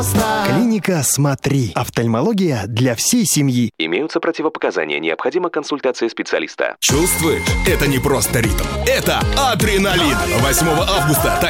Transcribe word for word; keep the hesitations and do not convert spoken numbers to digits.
Клиника «Смотри». Офтальмология для всей семьи. Имеются противопоказания. Необходима консультация специалиста. Чувствуешь? Это не просто ритм. Это адреналин. восьмого августа